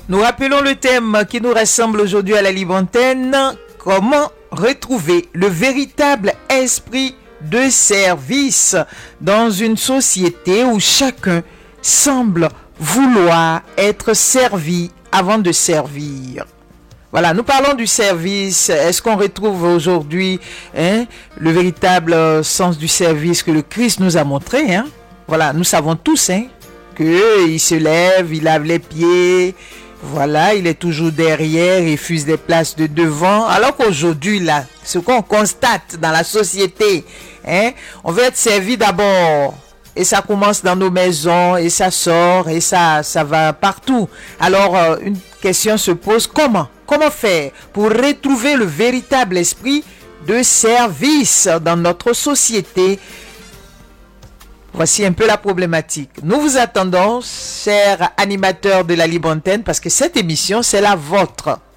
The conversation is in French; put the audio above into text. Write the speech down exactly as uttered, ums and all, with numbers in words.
Nous rappelons le thème qui nous rassemble aujourd'hui à la Libre Antenne. Comment retrouver le véritable esprit de service dans une société où chacun semble vouloir être servi avant de servir. Voilà, nous parlons du service. Est-ce qu'on retrouve aujourd'hui hein, le véritable sens du service que le Christ nous a montré hein? Voilà, nous savons tous hein, qu'il se lève, il lave les pieds. Voilà, il est toujours derrière, il refuse des places de devant. Alors qu'aujourd'hui, là, ce qu'on constate dans la société, hein, on veut être servi d'abord. Et ça commence dans nos maisons, et ça sort, et ça, ça va partout. Alors, euh, une question se pose, comment? Comment faire pour retrouver le véritable esprit de service dans notre société? Voici un peu la problématique. Nous vous attendons, chers animateurs de la Libre Antenne, parce que cette émission, c'est la vôtre.